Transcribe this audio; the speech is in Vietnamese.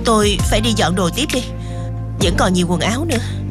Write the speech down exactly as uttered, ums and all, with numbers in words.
Tôi phải đi dọn đồ tiếp đi. Vẫn còn nhiều quần áo nữa.